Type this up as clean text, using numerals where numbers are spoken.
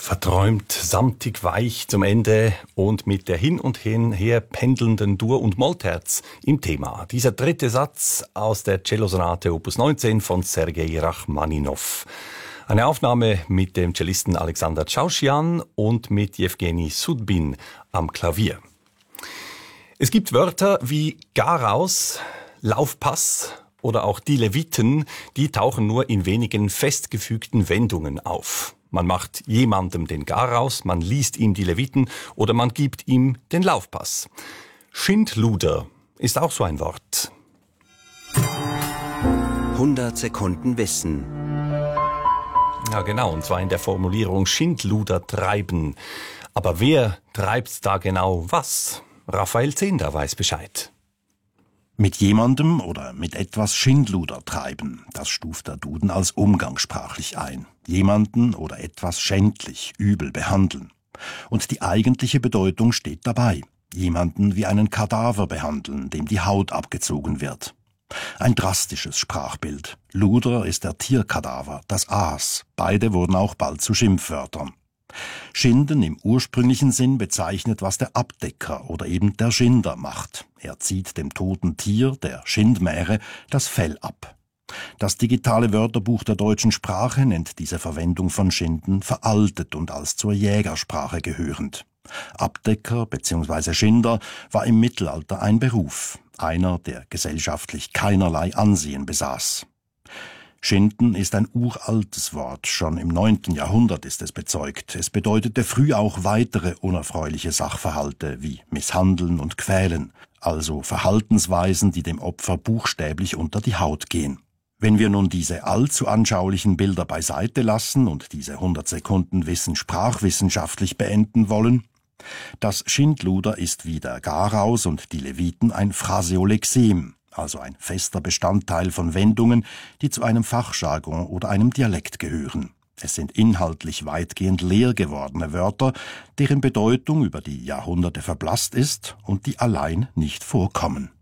Verträumt, samtig, weich zum Ende und mit der hin und her pendelnden Dur- und Mollterz im Thema. Dieser dritte Satz aus der Cellosonate Opus 19 von Sergei Rachmaninow. Eine Aufnahme mit dem Cellisten Alexander Tschauschian und mit Jewgeni Sudbin am Klavier. Es gibt Wörter wie Garaus, Laufpass oder auch die Leviten, die tauchen nur in wenigen festgefügten Wendungen auf. Man macht jemandem den Garaus, man liest ihm die Leviten oder man gibt ihm den Laufpass. Schindluder ist auch so ein Wort. 100 Sekunden Wissen. Ja genau, und zwar in der Formulierung Schindluder treiben. Aber wer treibt da genau was? Raphael Zehnder weiß Bescheid. Mit jemandem oder mit etwas Schindluder treiben, das stuft der Duden als umgangssprachlich ein. Jemanden oder etwas schändlich, übel behandeln. Und die eigentliche Bedeutung steht dabei. Jemanden wie einen Kadaver behandeln, dem die Haut abgezogen wird. Ein drastisches Sprachbild. Luder ist der Tierkadaver, das Aas. Beide wurden auch bald zu Schimpfwörtern. Schinden im ursprünglichen Sinn bezeichnet, was der Abdecker oder eben der Schinder macht. Er zieht dem toten Tier, der Schindmähre, das Fell ab. Das digitale Wörterbuch der deutschen Sprache nennt diese Verwendung von Schinden veraltet und als zur Jägersprache gehörend. Abdecker bzw. Schinder war im Mittelalter ein Beruf, einer, der gesellschaftlich keinerlei Ansehen besaß. Schinden ist ein uraltes Wort, schon im 9. Jahrhundert ist es bezeugt. Es bedeutete früh auch weitere unerfreuliche Sachverhalte wie Misshandeln und Quälen, also Verhaltensweisen, die dem Opfer buchstäblich unter die Haut gehen. Wenn wir nun diese allzu anschaulichen Bilder beiseite lassen und diese 100 Sekunden Wissen sprachwissenschaftlich beenden wollen, das Schindluder ist wie der Garaus und die Leviten ein Phraseolexem, also ein fester Bestandteil von Wendungen, die zu einem Fachjargon oder einem Dialekt gehören. Es sind inhaltlich weitgehend leer gewordene Wörter, deren Bedeutung über die Jahrhunderte verblasst ist und die allein nicht vorkommen.